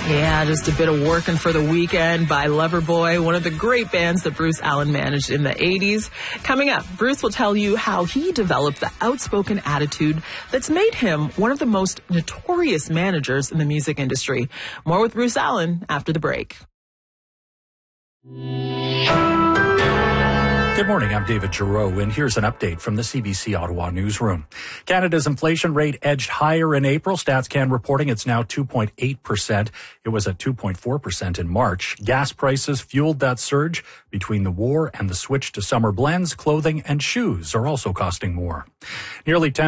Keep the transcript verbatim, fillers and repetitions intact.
Yeah, just a bit of Working for the Weekend by Loverboy, one of the great bands that Bruce Allen managed in the eighties. Coming up, Bruce will tell you how he developed the outspoken attitude that's made him one of the most notorious managers in the music industry. More with Bruce Allen after the break. Good morning, I'm David Giroux, and here's an update from the C B C Ottawa newsroom. Canada's inflation rate edged higher in April. StatsCan reporting it's now two point eight percent. It was at two point four percent in March. Gas prices fueled that surge. Between the war and the switch to summer blends, clothing and shoes are also costing more. Nearly ten